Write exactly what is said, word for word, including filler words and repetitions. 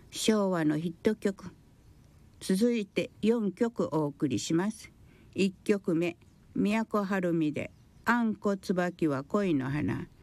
昭和のヒット曲。続いてよんきょくお送りします。いっきょくめ、都はるみであんこ椿は恋の花。